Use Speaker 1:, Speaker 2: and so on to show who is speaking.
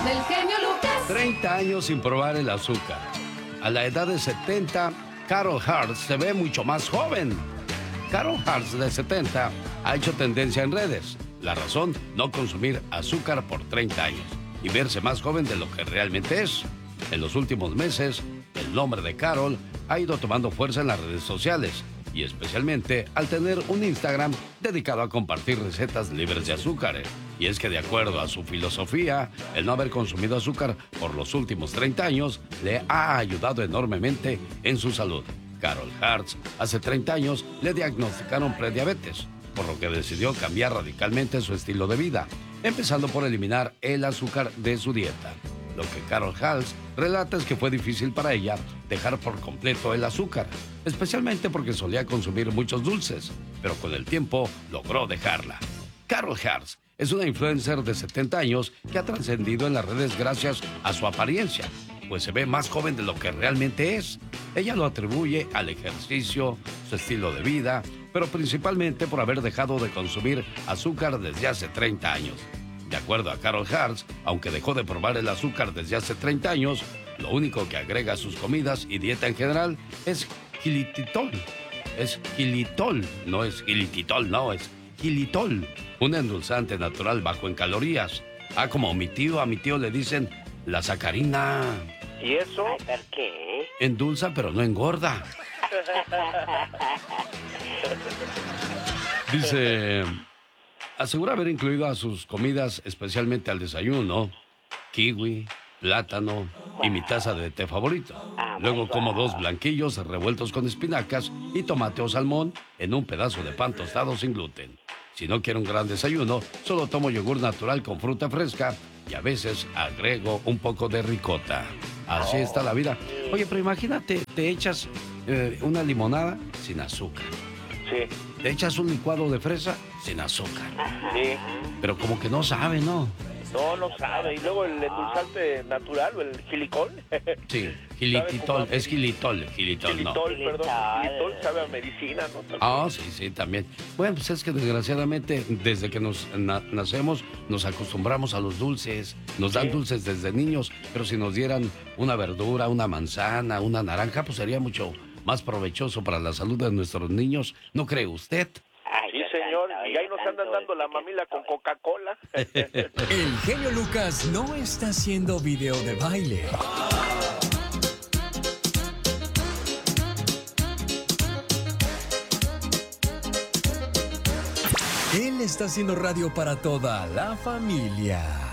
Speaker 1: del genio Lucas.
Speaker 2: 30 años sin probar el azúcar. A la edad de 70, Carol Hart se ve mucho más joven. Carol Hart, de 70, ha hecho tendencia en redes. La razón, no consumir azúcar por 30 años y verse más joven de lo que realmente es. En los últimos meses, el nombre de Carol ha ido tomando fuerza en las redes sociales y especialmente al tener un Instagram dedicado a compartir recetas libres de azúcar. Y es que de acuerdo a su filosofía, el no haber consumido azúcar por los últimos 30 años le ha ayudado enormemente en su salud. Carol Hart, hace 30 años, le diagnosticaron prediabetes, por lo que decidió cambiar radicalmente su estilo de vida, empezando por eliminar el azúcar de su dieta. Lo que Carol Hart relata es que fue difícil para ella dejar por completo el azúcar, especialmente porque solía consumir muchos dulces, pero con el tiempo logró dejarla. Carol Hart es una influencer de 70 años que ha trascendido en las redes gracias a su apariencia, pues se ve más joven de lo que realmente es. Ella lo atribuye al ejercicio, su estilo de vida, pero principalmente por haber dejado de consumir azúcar desde hace 30 años. De acuerdo a Carol Hart, aunque dejó de probar el azúcar desde hace 30 años, lo único que agrega a sus comidas y dieta en general es xilitol. Es xilitol, no es xilitol, no, es xilitol, un endulzante natural bajo en calorías. Como a mi tío le dicen la sacarina.
Speaker 3: ¿Y eso?
Speaker 4: Ay, ¿por qué?
Speaker 2: Endulza, pero no engorda. Dice, asegura haber incluido a sus comidas, especialmente al desayuno, kiwi, plátano y mi taza de té favorito. Luego como 2 blanquillos revueltos con espinacas y tomate o salmón en un pedazo de pan tostado sin gluten. Si no quiero un gran desayuno, solo tomo yogur natural con fruta fresca y a veces agrego un poco de ricota. Así está la vida. Oye, pero imagínate, te echas una limonada sin azúcar.
Speaker 3: Sí.
Speaker 2: Te echas un licuado de fresa sin azúcar.
Speaker 3: Sí.
Speaker 2: Pero como que no sabe, ¿no?
Speaker 3: No sabe. Y luego el endulzante natural o el gilicol.
Speaker 2: Sí, gilititol, es gilitol, no.
Speaker 3: Gilitol, perdón. Gilitol sabe a medicina, ¿no?
Speaker 2: Sí, también. Bueno, pues es que desgraciadamente desde que nos nacemos nos acostumbramos a los dulces. Nos dan dulces desde niños, pero si nos dieran una verdura, una manzana, una naranja, pues sería mucho más provechoso para la salud de nuestros niños. ¿No cree usted?
Speaker 3: Sí, señor, y ahí nos andan dando la mamila con Coca-Cola.
Speaker 5: El genio Lucas no está haciendo video de baile. Él está haciendo radio para toda la familia.